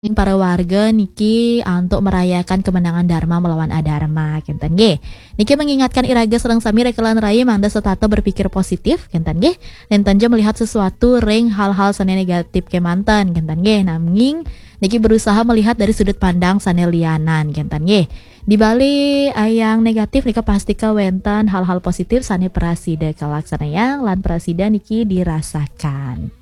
Para warga niki untuk merayakan kemenangan Dharma melawan Adharma kinten nggih. Niki mengingatkan iraga sareng sami rekelan raya mangda setata berpikir positif kinten nggih. Enten je melihat sesuatu ring hal-hal sane negatif kemanten kinten nggih. Nanging niki berusaha melihat dari sudut pandang sane lianan kinten nggih. Di balik yang negatif nika pasti wenten hal-hal positif sane prasida kalaksanayang lan prasida niki dirasakan.